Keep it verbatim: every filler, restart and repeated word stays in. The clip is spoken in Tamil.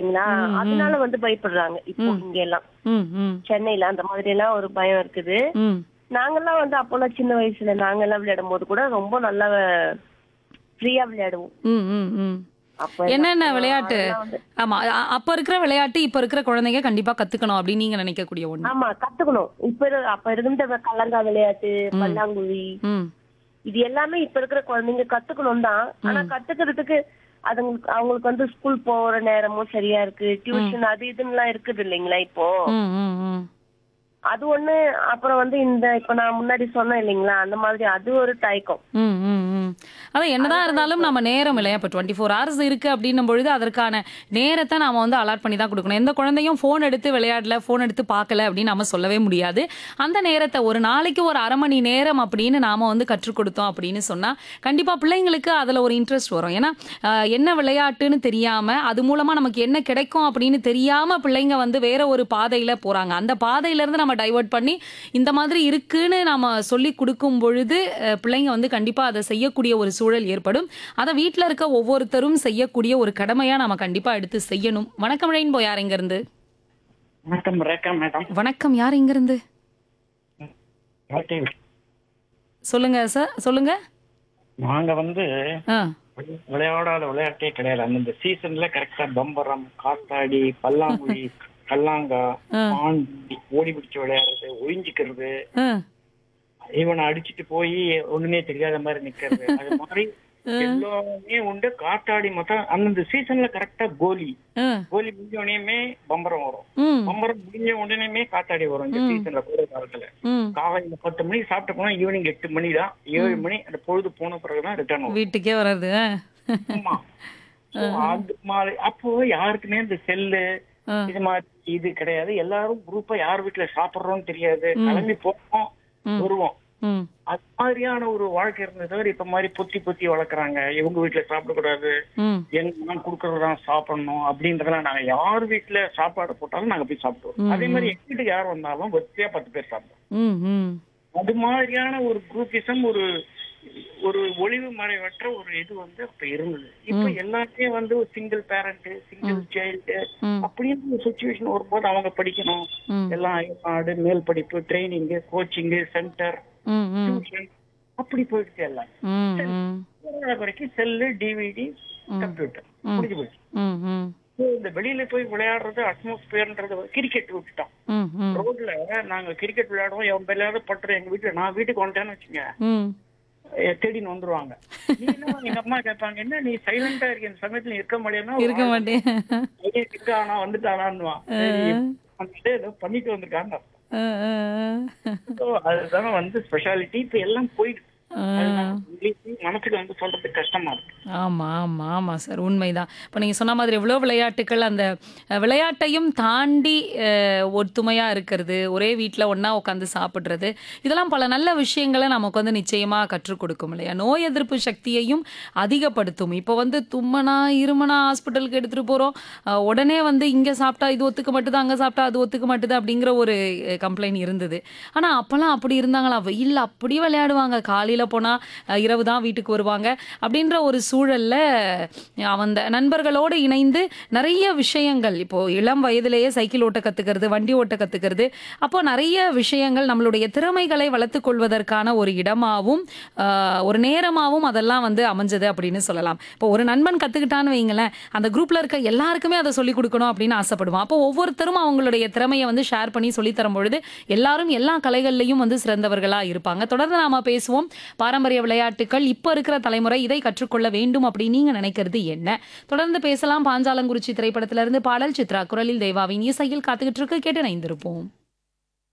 இல்லைங்களா? ம், ம். அதனால வந்து பயப்படுறாங்க இப்போ ம். இங்க எல்லாம். ம், ம். சென்னையில அந்த மாதிரி எல்லாம் ஒரு பயம் இருக்குது. ம். நாங்கெல்லாம் வந்து அப்போல்லாம் சின்ன வயசுல நாங்கெல்லாம் விளையாடும் போது கூட ரொம்ப நல்லா ஃப்ரீயா விளையாடுவோம். ம், ம், ம். அப்ப எல்லாம் என்னென்ன ஆ, விளையாட்டு? அதெல்லாம் வந்து ஆமா. அ அப்ப இருக்கிற விளையாட்டு, இப்ப இருக்கிற குழந்தைங்க கண்டிப்பா கத்துக்கணும் அப்படின்னு நீங்க நினைக்கக்கூடிய ஒண்ணு. ஆமா கத்துக்கணும். இப்ப இரு- அப்ப இருந்த கல்லங்கா விளையாட்டு, ம். பல்லாங்குழி, ம். இது எல்லாமே இப்ப இருக்கிற குழந்தைங்க கத்துக்கணும் தான். ஆனா ம். கத்துக்கிறதுக்கு அதுங்களுக்கு அவங்களுக்கு வந்து ஸ்கூல் போற நேரமும் சரியா இருக்கு. ம். டியூஷன் அது இதுன்னு இருக்குது இல்லைங்களா இப்போ? ம், ம், ம். அது ஒண்ணு. அப்புறம் வந்து இந்த இப்ப நான் முன்னாடி சொன்னேன் இல்லைங்களா? அந்த மாதிரி அது ஒரு தயக்கம். ம், ம், ம். அதான் என்னதான் அதுதான் இருந்தாலும் இப்போ. நம்ம நேரம் இல்லையா? இப்ப இருபத்தி நான்கு ஹவர்ஸ் இருக்கு அப்படின்னும் பொழுது, அதற்கான நேரத்த நாம வந்து அலாட் பண்ணி தான் குடுக்கணும். எந்த குழந்தையும் ஃபோன் எடுத்து விளையாடல, ஃபோன் எடுத்து பார்க்கல அப்படின்னு நம்ம சொல்லவே முடியாது. அந்த நேரத்த ஒரு நாளைக்கு ஒரு அரை மணி நேரம் அப்படின்னு நாம வந்து கற்றுக் கொடுத்தோம் அப்படின்னு சொன்னா, கண்டிப்பா பிள்ளைங்களுக்கு அதுல ஒரு இன்ட்ரெஸ்ட் வரும். ஏன்னா, அ என்ன விளையாட்டுன்னு தெரியாம, அது மூலமா நமக்கு என்ன கிடைக்கும் அப்படின்னு தெரியாம பிள்ளைங்க வந்து வேற ஒரு பாதையில போறாங்க. அந்த பாதையிலிருந்து நம்ம டைவர்ட் பண்ணி, இந்த மாதிரி இருக்குன்னு நாம சொல்லிக் குடுக்கும் பொழுது, அ பிள்ளைங்க வந்து கண்டிப்பா அத செய்யக்கூடிய ஒரு சூழல் ஏற்படும். அத வீட்ல இருக்க ஒவ்வொருத்தரும் செய்யக்கூடிய ஒரு கடமையா நாம கண்டிப்பா எடுத்து செய்யணும். வணக்கம் ரெயின்போ, யார் எங்கிருந்து? வணக்கம் ரேகா மேடம். வணக்கம், யார் எங்கிருந்து? வாழ்க்கை சொல்லுங்க சார், சொல்லுங்க. நாங்க வந்து ஆ. விளையாடாத விளையாட்டே கிடையாது. அந்தந்த சீசன்ல கரெக்டா பம்பரம், காத்தாடி, பல்லாங்குழி, கல்லாங்கா, ஆ. பாண்டி, ஓடி பிடிச்சு விளையாடுறது, ஒளிஞ்சிக்கிறது, ஆ. இவனை அடிச்சிட்டு போய் ஒண்ணுமே தெரியாத மாதிரி நிக்கிறது, அது மாதிரி எல்லாமே உண்டு. காத்தாடி மொத்தம் அந்தந்த சீசன்ல கரெக்டா கோலி ஆ. கோலி முடிஞ்ச உடனேயுமே பம்பரம் வரும். ம். பம்பரம் முடிஞ்ச உடனேயுமே காத்தாடி வரும். இந்த ம். சீசன்ல கோடை காலத்துல ம். காலையில பத்து மணிக்கு சாப்பிட்டு போனா ஈவினிங் எட்டு மணி தான். ஏழு மணி அந்த பொழுது போன பிறகுதான் ரிட்டர்ன் வரும். வீட்டுக்கே வராது. ஆ. ஆமா. So, அது மாதிரி அப்போ யாருக்குமே இந்த செல்லு ஆ. இது மாதிரி இது கிடையாது. எல்லாரும் குரூப்பா யார் வீட்டுல சாப்பிடுறோம்னு தெரியாது. ம். கிளம்பி போவோம், ம். வருவோம். ம். அது மாதிரியான ஒரு வாழ்க்கை இருந்தது தவிர இப்ப மாதிரி பொத்தி பொத்தி வளர்க்குறாங்க. இவங்க வீட்டுல சாப்பிடக்கூடாது, ம். எங்க நான் கொடுக்கறதுதான் சாப்பிடணும் அப்படின்றதெல்லாம் நாங்க யார் வீட்டுல சாப்பாடு போட்டாலும் நாங்க போய் சாப்பிடுவோம். ம். அதே மாதிரி எங்க வீட்டுக்கு யார் வந்தாலும் வரிசையா பத்து பேர் சாப்பிடுவோம். ம். ம். அது மாதிரியான ஒரு குரூப்பிசம், ஒரு ஒரு ஒளிவு மறைவற்ற ஒரு இது வந்து அப்ப இருந்தது. இப்ப எல்லாத்தையும் வந்து ஒரு சிங்கிள் பேரண்ட், சிங்கிள் சைல்டு ம். அப்படின்னு ஒரு சுச்சுவேஷன் வரும்போது அவங்க படிக்கணும். ம். எல்லாம் ஐபாடு, மேல் படிப்பு, ட்ரைனிங், கோச்சிங் சென்டர், ம். ம். டியூஷன் அப்படி போயிடுச்சு எல்லாம். ம். ம். கொரோனா வரைக்கும் செல்லு, டிவிடி, கம்ப்யூட்டர் முடிஞ்சு போயிடுச்சு. ம். ம். So, இந்த வெளியில போய் விளையாடுறது அட்மாஸ்பியர்ன்றது கிரிக்கெட் விட்டுட்டோம். ம். ம். ரோட்ல நாங்க கிரிக்கெட் விளையாடுவோம். என் விளையாட பட்டுற எங்க வீட்டுல நான் வீட்டுக்கு வந்துட்டேன்னு வச்சுங்க, ம். தேடின்னு வந்துருவாங்க. நீ என்ன, எங்க அம்மா கேட்பாங்க, என்ன நீ சைலண்டா இருக்க இந்த சமயத்துல இருக்க முடியும்னா, இருக்க மாட்டேன். இருக்கானா வந்துட்டானான்னுவான். சரி, வந்துட்டு ஏதோ பண்ணிட்டு வந்திருக்காங்க. ஆ, ஆ, ஆ. So, அதுதான் வந்து ஸ்பெஷாலிட்டி. இப்ப எல்லாம் போயிடுச்சு. ஆ. அதுதான் மனசுக்கு வந்து சொல்றது கஷ்டமா இருக்கு. ஆமா, ஆமா, ஆமா சார். உண்மைதான். இப்ப நீங்க சொன்ன மாதிரி எவ்வளோ விளையாட்டுக்கள், அந்த அ விளையாட்டையும் தாண்டி அ ஒத்துமையா இருக்கிறது, ஒரே வீட்ல ஒண்ணா உட்காந்து சாப்பிடுறது, இதெல்லாம் பல நல்ல விஷயங்கள நமக்கு வந்து நிச்சயமா கற்றுக் கொடுக்கும் இல்லையா? நோய் எதிர்ப்பு சக்தியையும் அதிகப்படுத்தும். இப்போ வந்து தும்மனா, இருமனா ஹாஸ்பிட்டலுக்கு எடுத்துட்டு போறோம். அ உடனே வந்து இங்க சாப்பிட்டா இது ஒத்துக்க மாட்டுது, அங்க சாப்பிட்டா அது ஒத்துக்க மாட்டுது அப்படிங்கிற ஒரு கம்ப்ளைண்ட் இருந்தது. ஆனா அப்பலாம் அப்படி இருந்தாங்களா? வெயில்ல அப்படி விளையாடுவாங்க. காலையில போனா அ இரவு தான் வீட்டுக்கு வருவாங்க. அப்படின்ற ஒரு சூழல்ல அந்த நண்பர்களோடு இணைந்து நிறைய விஷயங்கள், இப்போ இளம் வயதிலேயே சைக்கிள் ஓட்ட கத்துக்கிறது, வண்டி ஓட்ட கத்துக்கிறது, அப்போ நிறைய விஷயங்கள் நம்மளுடைய திறமைகளை வளர்த்துக் கொள்வதற்கான ஒரு இடமாவும் ஆ, ஒரு நேரமாவும் அதெல்லாம் வந்து அமைஞ்சது அப்படின்னு சொல்லலாம். இப்போ ஒரு நண்பன் கத்துக்கிட்டான்னு வைங்களேன், அந்த குரூப்ல இருக்க எல்லாருக்குமே அதை சொல்லிக் கொடுக்கணும் அப்படின்னு ஆசைப்படுவான். அப்போ ஒவ்வொருத்தரும் அவங்களுடைய திறமையை வந்து ஷேர் பண்ணி சொல்லித் தரும் பொழுது எல்லாரும் எல்லா கலைகள்லையும் வந்து சிறந்தவர்களா இருப்பாங்க. தொடர்ந்து நாம பேசுவோம். பாரம்பரிய விளையாட்டுக்கள் இப்ப இருக்கிற தலைமுறை இதை கற்றுக்கொள்ள வேண்டும் அப்படின்னு நீங்க நினைக்கிறது என்ன? தொடர்ந்து பேசலாம். பாஞ்சாலங்குறிச்சி திரைப்படத்திலிருந்து பாடல் சித்ரா குரலில் தேவாவின் இசையில் காத்துக்கிட்டு இருக்கு. கேட்டு இணைந்திருப்போம்.